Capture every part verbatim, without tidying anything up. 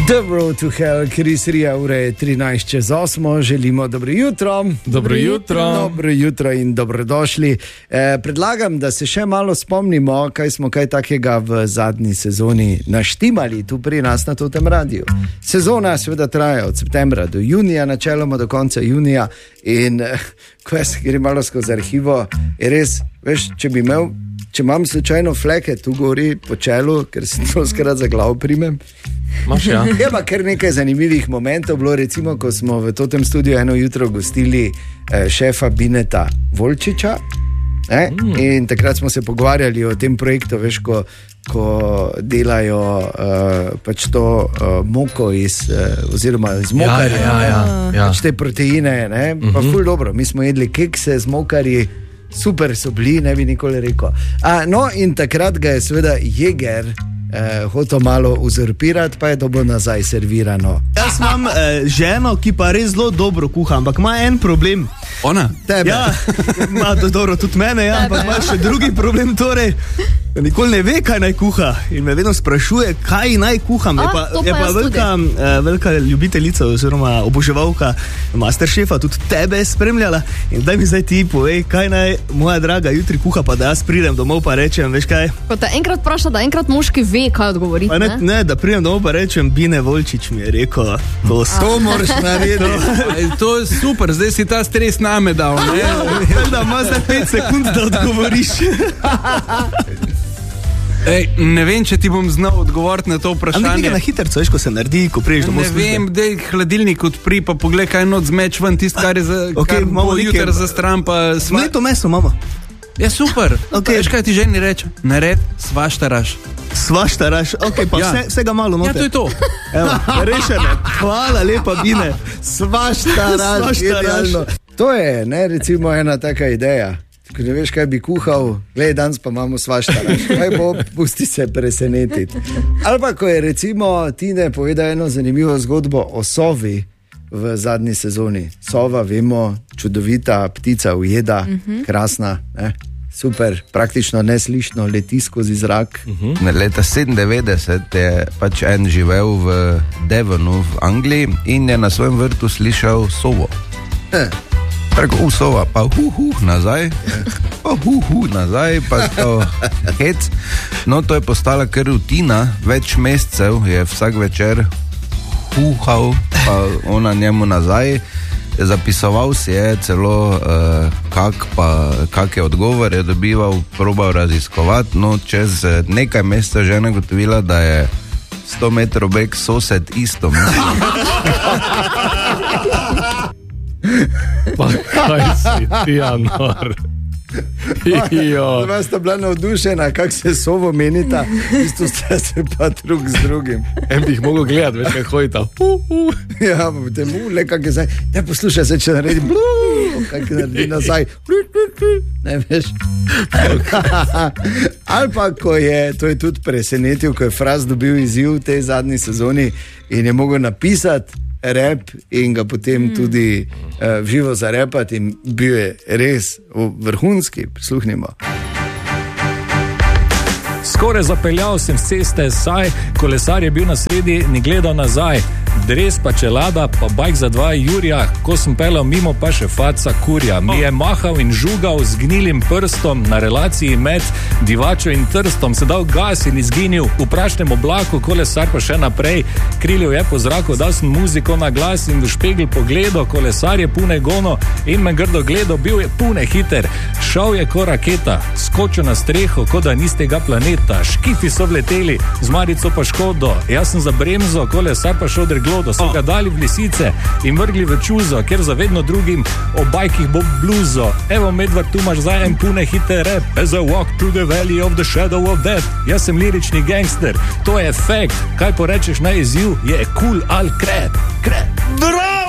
The Road to Hell, Chris Ria, ura je trinajst čez osmo, želimo dobro jutro. Dobro jutro. Dobro jutro in dobrodošli. Eh, predlagam, da se še malo spomnimo, kaj smo kaj takega v zadnji sezoni naštimali tu pri nas na tem radiju. Sezona seveda traja od septembra do junija, načeloma do konca junija in eh, ko jaz grem malo skozi arhivo, je res, veš, če bi imel, če imam slučajno fleke tu gori po čelu, ker se to skrat za glavo primem. Maš, ja. Je pa kar nekaj zanimivih momentov bilo, recimo, ko smo v tem studiu eno jutro gostili eh, šefa Bineta Volčiča, eh? mm. in takrat smo se pogovarjali o tem projektu, veš, ko, ko delajo uh, pač to uh, moko iz, uh, oziroma iz mokarja, ja, ja, ja, ja. pač te proteine, ne? Pa mm-hmm. ful dobro, mi smo jedli kekse z mokarji, super so bili, ne bi nikoli rekel. A, no in takrat ga je seveda Jeger Eh, hotel malo uzurpirati, pa je dobro nazaj servirano. Jaz imam eh, ženo, ki pa res zelo dobro kuha, ampak ima en problem. Ona? Tebe. Ja, ima to dobro tudi mene, ja, ampak ima še drugi problem, torej nikoli ne ve, kaj naj kuha in me vedno sprašuje, kaj naj kuham. Je pa, A, pa je pa velika, eh, velika ljubiteljica oziroma oboževalka Masterchefa, tudi tebe spremljala in daj mi zdaj ti povej, kaj naj moja draga jutri kuha, pa da jaz pridem domov pa rečem, veš kaj? Ko te enkrat vpraša, da enkrat moški ve, kaj odgovoriti, Ne, ne? ne, da pridem domov pa rečem, Bine Volčič mi je rekel, to so. To moraš narediti. Aj, to je super, zdaj si ta stres name dal, ne? Tako da ima zdaj pet sekund, da odgovoriš. Ej, ne vem, če ti bom znal odgovoriti na to Ampak vprašanje. nekaj na hitrco, veš, ko se naredi, ko priješ domov Ne službe. vem, dej hladilnik odpri, pa poglej, kaj noč zmeč ven, tist, kar je za, Okej, kar imamo bo nekaj- jutr za stran, pa sva... Mleto meso, mama. Ja, super. Okej. Veš, kaj ti ženi reče? Nared, svaštaraš. Svaštaraš, ok, pa Ja. vse, vsega malo Ja, noter. to je to. Evo, rešene. Hvala lepa, Bine. Svaštaraš, Svaštaraš. genialno. To je, ne, recimo ena taka ideja. Ko ne veš, kaj bi kuhal, glej, danes pa imamo svaštaraš. Kaj bo, pusti se presenetiti. Ali pa, ko je recimo Tine povedal eno zanimivo zgodbo o sovi v zadnji sezoni. Sova, vemo, čudovita ptica ujeda, uh-huh. krasna, ne? Super, praktično neslišno leti skozi zrak. Uh-huh. Leta sedemindevetdeset je pač en živel v Devonu v Angliji in je na svojem vrtu slišal sovo. Eh. Preko usova, pa hu hu nazaj, pa hu hu nazaj, pa to hec. No, to je postala kar rutina, več mesecev je vsak večer huhal, pa ona njemu nazaj. Zapisoval si je celo, uh, kak, pa, kak je odgovor je dobival, probal raziskovati. No, čez nekaj mesecev žena gotovila, da je sto metrov bek sosed isto misli. Pa kaj si ti, Anor? Dva sta bila navdušena, kako se sovo menita, isto sta se pa drug z drugim. En bi jih mogel gledati, veš, kaj hojita. Ja, pa potem, le kak je zdaj, ne poslušaj se, če naredi, kak naredi nazaj, ne veš. Ali pa, ko je, to je tudi presenetil, ko je Fras dobil izziv v tej zadnji sezoni in je mogel napisati rap in ga potem mm. tudi uh, v živo zarepati in bil je res vrhunski, prisluhnimo. Skoraj zapeljal sem s ceste, saj kolesar je bil na sredi, ni gledal nazaj. Dres pa čelada, pa bajk za dva jurja, ko sem pelal mimo, pa še faca kurja. Mi je mahal in žugal z gnilim prstom na relaciji med Divačo in Trstom. Se dal gas in izginil v prašnem oblaku, kolesar pa še naprej. Krilil je po zraku, dal sem muziko na glas in v špegel pogledal. Kolesar je pune gono in me grdo gledal, bil je pune hiter. Šel je ko raketa, skočil na streho, kot da ni z tega planeta. Škifi so vleteli, z marico pa škodo. Jaz sem za bremzo, kolesar pa šel drglodo. So ga dali v lisice in vrgli v čuzo, ker za vedno drugim o bajkih bo bluzo. Evo, Medvard, tu imaš zdaj en pune hite rap. As I walk through the valley of the shadow of death. Jaz sem lirični gangster, to je efekt. Kaj porečeš na izziv, je cool ali krep. Krep. Bravo!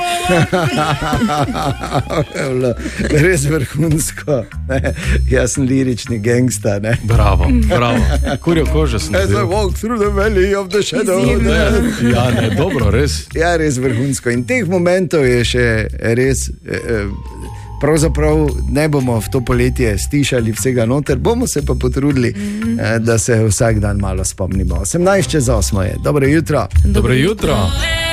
Res vrhunsko. Ne? Jaz sem lirični gangsta. Ne? Bravo, bravo. Kurjo kožo sem As I bil. walk through the valley of the shadow of Izjemno. death. Ja, ne, dobro, res. Ja, res vrhunsko. In teh momentov je še res, eh, eh, pravzaprav ne bomo v to poletje stišali vsega noter, bomo se pa potrudili, mm. eh, da se vsak dan malo spomnimo. osemnajst čez osmo je. Dobro jutro. Dobro jutro.